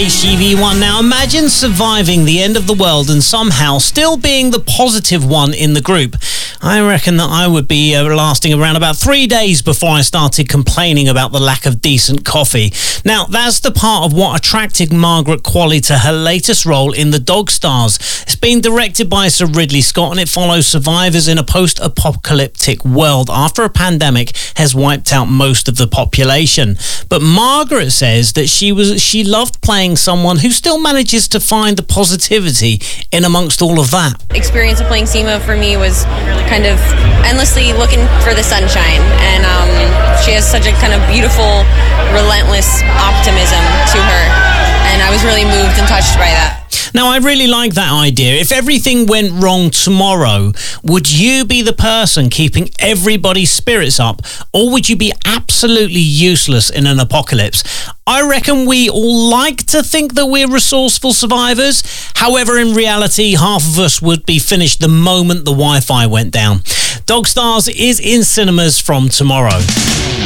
HGV1. Now imagine surviving the end of the world and somehow still being the positive one in the group. I reckon that I would be lasting around about 3 days before I started complaining about the lack of decent coffee. Now, that's the part of what attracted Margaret Qualley to her latest role in The Dog Stars. It's been directed by Sir Ridley Scott and it follows survivors in a post-apocalyptic world after a pandemic has wiped out most of the population. But Margaret says that she loved playing someone who still manages to find the positivity in amongst all of that. Experience of playing Seema for me was kind of endlessly looking for the sunshine, and she has such a kind of beautiful, relentless optimism to her, and I was really moved and touched by that. Now, I really like that idea. If everything went wrong tomorrow, would you be the person keeping everybody's spirits up, or would you be absolutely useless in an apocalypse? I reckon we all like to think that we're resourceful survivors. However, in reality, half of us would be finished the moment the Wi-Fi went down. Dog Stars is in cinemas from tomorrow.